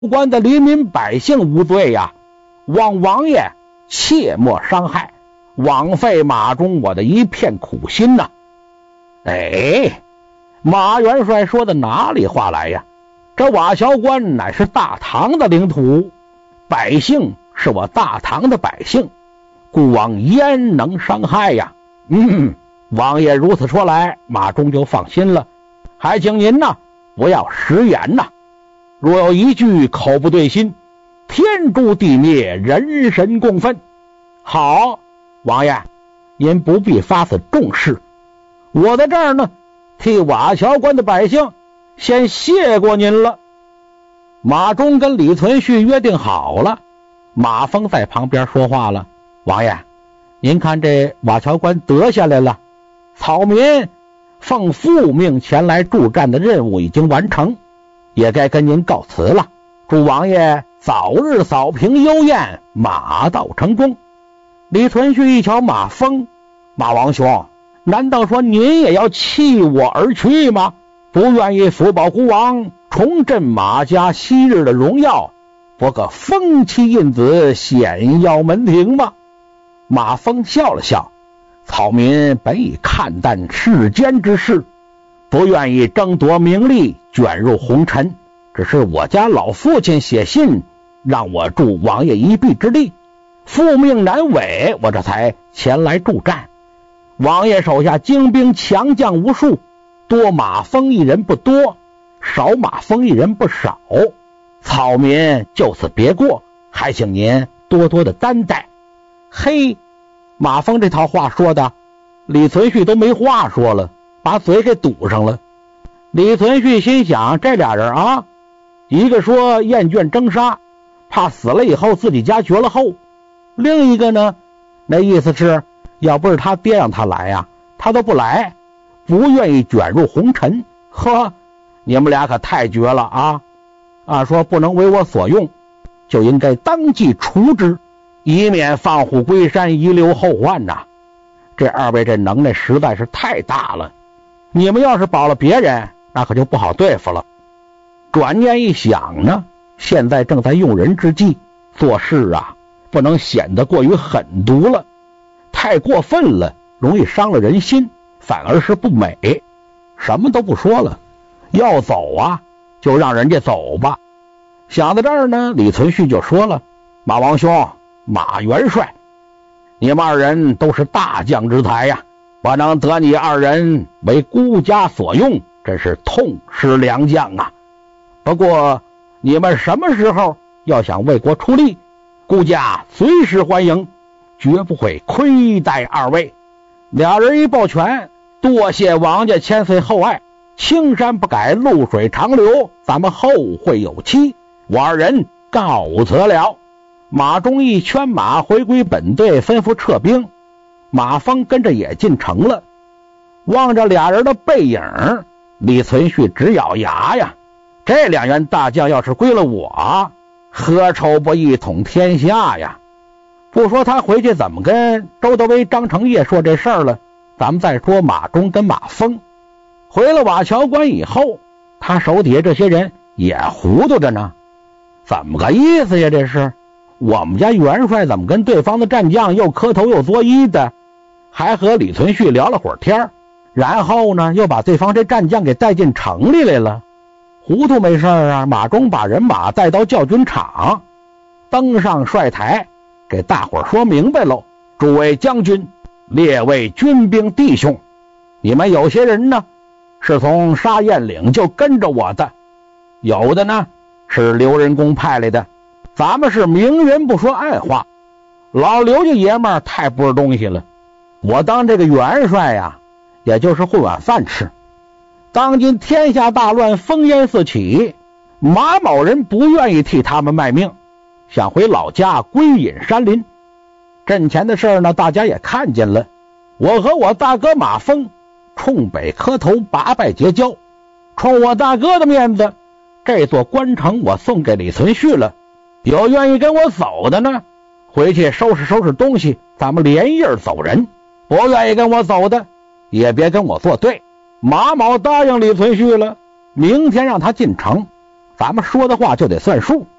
关的黎民百姓无罪呀，望王爷切莫伤害，枉费马中我的一片苦心呐。哎，马元帅说的哪里话来呀？这瓦桥关乃是大唐的领土，百姓是我大唐的百姓，故王焉能伤害呀？王爷如此说来，马中就放心了。还请您呢，不要食言呐。若有一句口不对心，天诛地灭，人神共愤。好，王爷，您不必发此重誓，我在这儿呢，替瓦桥关的百姓先谢过您了。马忠跟李存勖约定好了，马峰在旁边说话了：王爷，您看这瓦桥关得下来了，草民奉父命前来助战的任务已经完成，也该跟您告辞了。祝王爷早日扫平幽燕，马到成功。李存勖一瞧马峰，马王兄，难道说您也要弃我而去吗？不愿意辅保孤王，重振马家昔日的荣耀，博个封妻印子，显耀门庭吗？马峰笑了笑，草民本已看淡世间之事，不愿意争夺名利，卷入红尘，只是我家老父亲写信让我助王爷一臂之力，父命难违，我这才前来助战。王爷手下精兵强将无数，多马蜂一人不多，少马蜂一人不少，草民就此别过，还请您多多的担待。嘿，马蜂这套话说的李存勖都没话说了，把嘴给堵上了。李存勖心想，这俩人啊，一个说厌倦征杀，怕死了以后自己家绝了后，另一个呢，那意思是要不是他爹让他来呀，他都不来，不愿意卷入红尘。呵，你们俩可太绝了啊！说不能为我所用，就应该当即除之，以免放虎归山，遗留后患呐。这二位这能耐实在是太大了，你们要是保了别人，那可就不好对付了。转念一想呢，现在正在用人之际，做事啊不能显得过于狠毒了，太过分了，容易伤了人心，反而是不美。什么都不说了，要走啊就让人家走吧。想到这儿呢，李存勖就说了：马王兄，马元帅，你们二人都是大将之才呀，我能得你二人为孤家所用，真是痛失良将啊。不过你们什么时候要想为国出力，孤家随时欢迎，绝不会亏待二位。俩人一抱拳，多谢王家千岁厚爱，青山不改，露水长流，咱们后会有期，我二人告辞了。马忠一圈马回归本队，吩咐撤兵。马峰跟着也进城了。望着俩人的背影，李存勖直咬牙呀，这两员大将要是归了我，何愁不一统天下呀？不说他回去怎么跟周德威、张承业说这事儿了，咱们再说马忠跟马峰。回了瓦桥关以后，他手底下这些人也糊涂着呢。怎么个意思呀？这是我们家元帅怎么跟对方的战将又磕头又作揖的，还和李存勖聊了会儿天，然后呢又把对方这战将给带进城里来了。糊涂没事啊，马忠把人马带到教军场，登上帅台，给大伙说明白喽：诸位将军，列位军兵弟兄，你们有些人呢是从沙燕岭就跟着我的，有的呢是刘仁恭派来的，咱们是明人不说暗话，老刘家爷们儿太不是东西了，我当这个元帅呀，也就是混碗饭吃。当今天下大乱，烽烟四起，马某人不愿意替他们卖命，想回老家归隐山林。阵前的事儿呢，大家也看见了，我和我大哥马峰冲北磕头拔拜结交，冲我大哥的面子，这座关城我送给李存勖了。有愿意跟我走的呢，回去收拾收拾东西，咱们连夜走人。不愿意跟我走的，也别跟我作对。马某答应李存勖了，明天让他进城， 咱们说的话就得算数。